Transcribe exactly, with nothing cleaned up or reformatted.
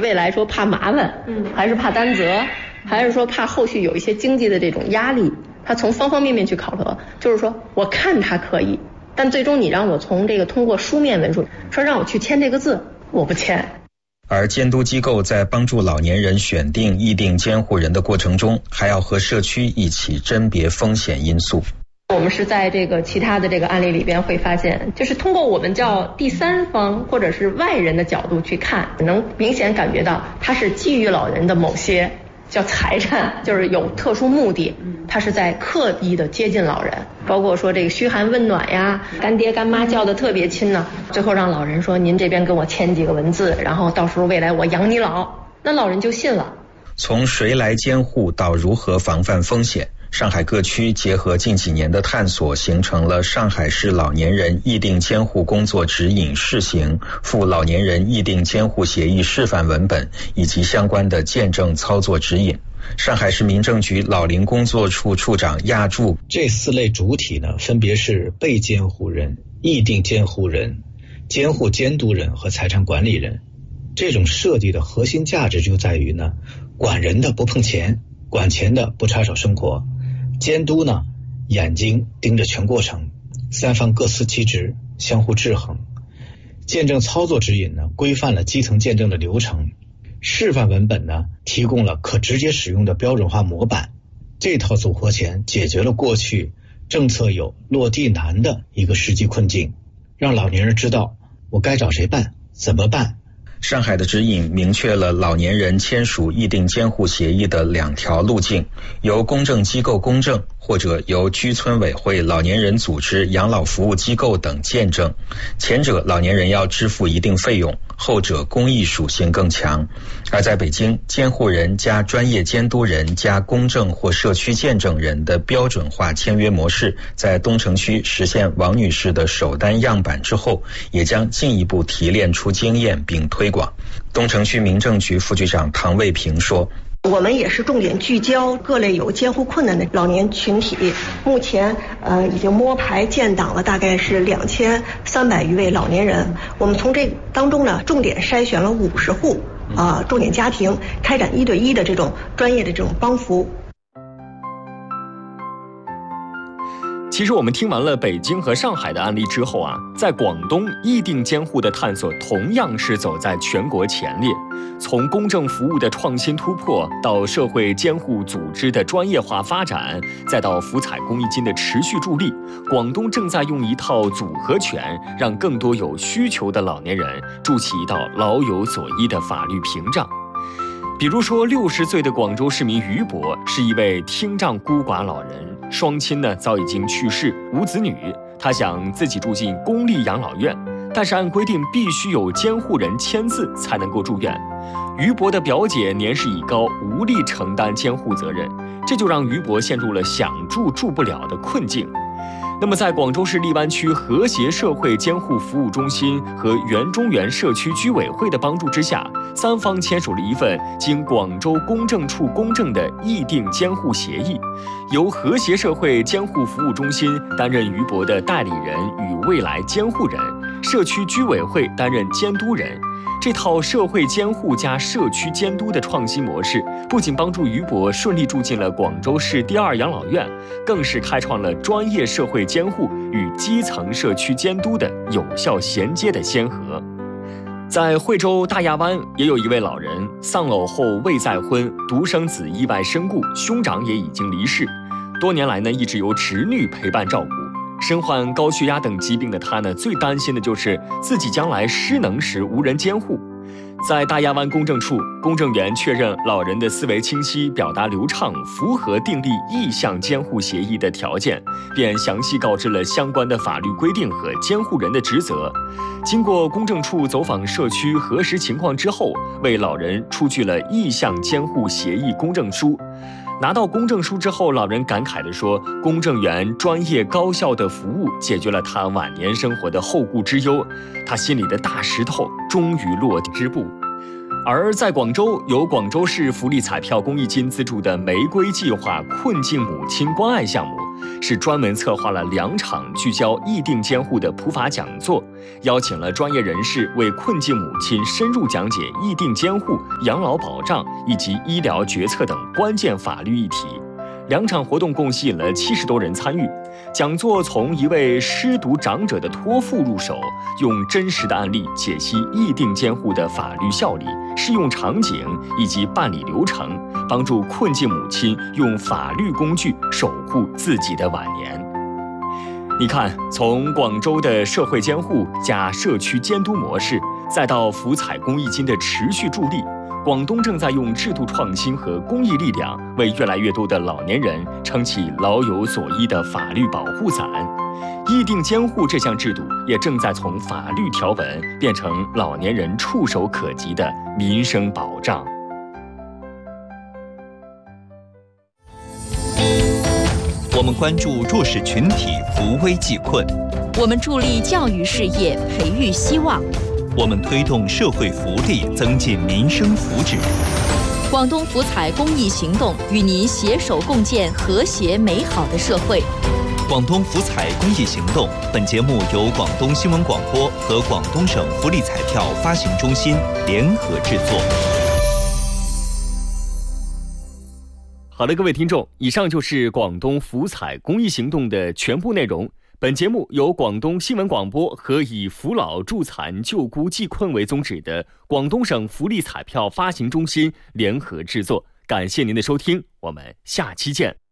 未来说怕麻烦，嗯，还是怕担责，还是说怕后续有一些经济的这种压力？他从方方面面去考核，就是说我看他可以，但最终你让我从这个通过书面文书说让我去签这个字，我不签。 而监督机构在帮助老年人选定议定监护人的过程中，还要和社区一起甄别风险因素。 我们是在这个其他的这个案例里边会发现，就是通过我们叫第三方或者是外人的角度去看，能明显感觉到他是基于老人的某些叫财产，就是有特殊目的，他是在刻意的接近老人，包括说这个嘘寒问暖呀，干爹干妈叫的特别亲呢，最后让老人说您这边跟我签几个文字，然后到时候未来我养你老，那老人就信了。 从谁来监护到如何防范风险，上海各区结合近几年的探索，形成了上海市老年人议定监护工作指引试行、赴老年人议定监护协议示范文本以及相关的见证操作指引。上海市民政局老龄工作处处长亚柱， 这四类主体呢，分别是被监护人、议定监护人、监护监督人和财产管理人。这种设计的核心价值就在于呢，管人的不碰钱，管钱的不插手生活，监督呢，眼睛盯着全过程，三方各司其职，相互制衡。见证操作指引呢，规范了基层见证的流程。示范文本呢，提供了可直接使用的标准化模板。这套组合拳解决了过去政策有落地难的一个实际困境，让老年人知道我该找谁办，怎么办。 上海的指引明确了老年人签署议定监护协议的两条路径，由公证机构公证，或者由居村委会、老年人组织、养老服务机构等见证。前者老年人要支付一定费用，后者公益属性更强。而在北京，监护人加专业监督人加公证或社区见证人的标准化签约模式，在东城区实现王女士的首单样板之后，也将进一步提炼出经验并推广。东城区民政局副局长唐卫平说， 我们也是重点聚焦各类有监护困难的老年群体，目前呃已经摸排建档了大概是两千三百余位老年人。我们从这当中呢，重点筛选了五十户啊、呃，重点家庭开展一对一的这种专业的这种帮扶。 其实我们听完了北京和上海的案例之后啊，在广东议定监护的探索同样是走在全国前列。从公证服务的创新突破，到社会监护组织的专业化发展，再到福彩公益金的持续助力，广东正在用一套组合拳，让更多有需求的老年人筑起一道老有所依的法律屏障。比如说，六十岁的广州市民于博是一位听障孤寡老人，双亲呢早已经去世，无子女。他想自己住进公立养老院，但是按规定必须有监护人签字才能够住院。于博的表姐年事已高，无力承担监护责任，这就让于博陷入了想住住不了的困境。那么在广州市荔湾区和谐社会监护服务中心和原中原社区居委会的帮助之下，三方签署了一份经广州公证处公证的议定监护协议，由和谐社会监护服务中心担任于博的代理人与未来监护人，社区居委会担任监督人。这套社会监护加社区监督的创新模式，不仅帮助于博顺利住进了广州市第二养老院，更是开创了专业社会监护与基层社区监督的有效衔接的先河。在惠州大亚湾，也有一位老人丧偶后未再婚，独生子意外身故，兄长也已经离世，多年来呢，一直由侄女陪伴照顾。身患高血压等疾病的他呢，最担心的就是自己将来失能时无人监护。在大亚湾公证处，公证员确认老人的思维清晰、表达流畅，符合订立意向监护协议的条件，便详细告知了相关的法律规定和监护人的职责。经过公证处走访社区核实情况之后，为老人出具了意向监护协议公证书。拿到公证书之后，老人感慨地说，公证员专业高效的服务解决了他晚年生活的后顾之忧，他心里的大石头终于落地之步。而在广州，由广州市福利彩票公益金资助的玫瑰计划困境母亲关爱项目， 是专门策划了两场聚焦议定监护的普法讲座，邀请了专业人士为困境母亲深入讲解议定监护、养老保障以及医疗决策等关键法律议题。两场活动共吸引了七十多人参与。讲座从一位失独长者的托付入手，用真实的案例解析议定监护的法律效力、适用场景以及办理流程，帮助困境母亲用法律工具守护自己的晚年。你看，从广州的社会监护加社区监督模式，再到福彩公益金的持续助力，广东正在用制度创新和公益力量，为越来越多的老年人撑起老有所依的法律保护伞。议定监护这项制度也正在从法律条文变成老年人触手可及的民生保障。 我们关注弱势群体，扶危济困； 我们助力教育事业，培育希望； 我们推动社会福利，增进民生福祉。 广东福彩公益行动与您携手共建和谐美好的社会。 广东福彩公益行动，本节目由广东新闻广播和广东省福利彩票发行中心联合制作。 好的，各位听众，以上就是广东福彩公益行动的全部内容。本节目由广东新闻广播和以扶老助残救孤济困为宗旨的广东省福利彩票发行中心联合制作。感谢您的收听，我们下期见。